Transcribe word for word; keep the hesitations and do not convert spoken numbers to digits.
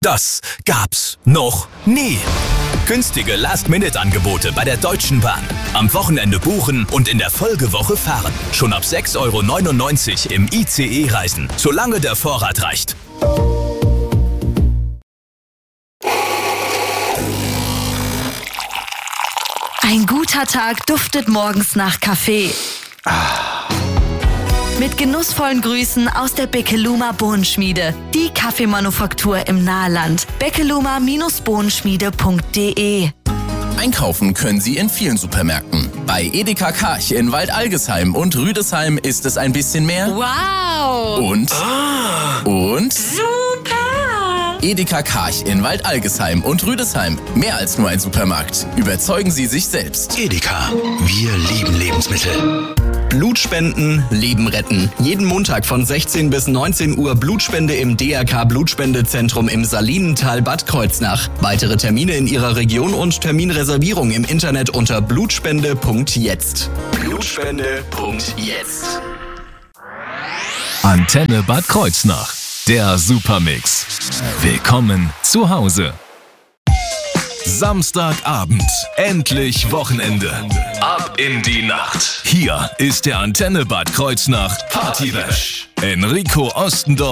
Das gab's noch nie. Günstige Last-Minute-Angebote bei der Deutschen Bahn. Am Wochenende buchen und in der Folgewoche fahren. Schon ab sechs Euro neunundneunzig im I C E reisen, solange der Vorrat reicht. Ein guter Tag duftet morgens nach Kaffee. Mit genussvollen Grüßen aus der Beckeluma Bohnenschmiede. Die Kaffeemanufaktur im Nahland. beckeluma Bohnenschmiede punkt de. Einkaufen können Sie in vielen Supermärkten. Bei Edeka Karch in Waldalgesheim und Rüdesheim ist es ein bisschen mehr. Wow! Und? Ah. Und? Super! Edeka Karch in Waldalgesheim und Rüdesheim. Mehr als nur ein Supermarkt. Überzeugen Sie sich selbst. Edeka, wir lieben Lebensmittel. Blutspenden, Leben retten. Jeden Montag von sechzehn bis neunzehn Uhr Blutspende im D R K Blutspendezentrum im Salinental Bad Kreuznach. Weitere Termine in Ihrer Region und Terminreservierung im Internet unter blutspende punkt jetzt. Blutspende punkt jetzt. Antenne Bad Kreuznach, der Supermix. Willkommen zu Hause. Samstagabend, endlich Wochenende. Ab in die Nacht. Hier ist der Antenne Bad Kreuznach Party Bash. Enrico Ostendorf